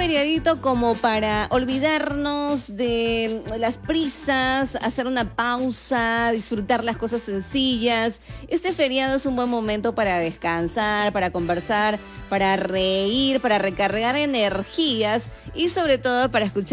feriadito como para olvidarnos de las prisas, hacer una pausa, disfrutar las cosas sencillas. Este feriado es un buen momento para descansar, para conversar, para reír, para recargar energías y sobre todo para escuchar